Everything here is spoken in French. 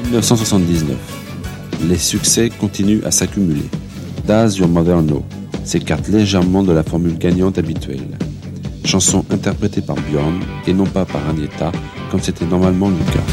1979. Les succès continuent à s'accumuler. Does Your Mother Know s'écarte légèrement de la formule gagnante habituelle. Chanson interprétée par Björn et non pas par Agnetha, comme c'était normalement le cas.